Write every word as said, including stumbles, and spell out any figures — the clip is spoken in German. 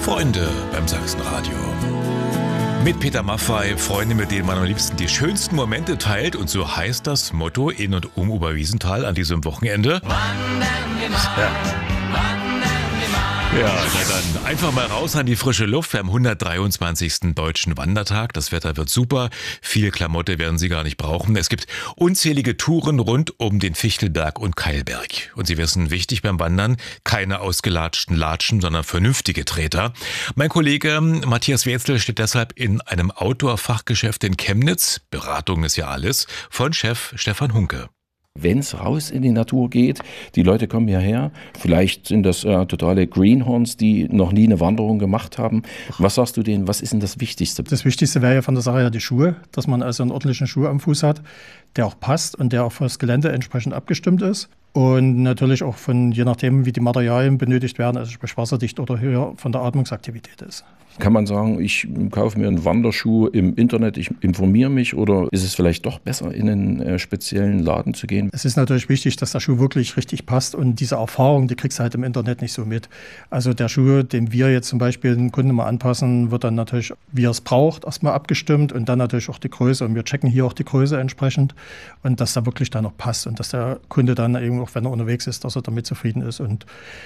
Freunde beim Sachsenradio. Mit Peter Maffay, Freunde, mit denen man am liebsten die schönsten Momente teilt. Und so heißt das Motto in und um Oberwiesenthal an diesem Wochenende. Wandern wir mal, ja. wandern wir mal. Ja, na dann einfach mal raus an die frische Luft. Wir haben hundertdreiundzwanzigsten Deutschen Wandertag. Das Wetter wird super. Viel Klamotte werden Sie gar nicht brauchen. Es gibt unzählige Touren rund um den Fichtelberg und Keilberg. Und Sie wissen, wichtig beim Wandern, keine ausgelatschten Latschen, sondern vernünftige Treter. Mein Kollege Matthias Wetzel steht deshalb in einem Outdoor-Fachgeschäft in Chemnitz. Beratung ist ja alles. Von Chef Stefan Hunke. Wenn es raus in die Natur geht, die Leute kommen hierher, vielleicht sind das äh, totale Greenhorns, die noch nie eine Wanderung gemacht haben. Was sagst du denen, was ist denn das Wichtigste? Das Wichtigste wäre ja von der Sache her die Schuhe, dass man also einen ordentlichen Schuh am Fuß hat, der auch passt und der auch für das Gelände entsprechend abgestimmt ist. Und natürlich auch von, je nachdem, wie die Materialien benötigt werden, also sprich wasserdicht oder höher von der Atmungsaktivität ist. Kann man sagen, ich kaufe mir einen Wanderschuh im Internet, ich informiere mich, oder ist es vielleicht doch besser, in einen äh, speziellen Laden zu gehen? Es ist natürlich wichtig, dass der Schuh wirklich richtig passt, und diese Erfahrung, die kriegst du halt im Internet nicht so mit. Also der Schuh, den wir jetzt zum Beispiel dem Kunden mal anpassen, wird dann natürlich, wie er es braucht, erstmal abgestimmt und dann natürlich auch die Größe, und wir checken hier auch die Größe entsprechend, und dass da wirklich dann noch passt und dass der Kunde dann eben, auch wenn er unterwegs ist, dass er damit zufrieden ist. Und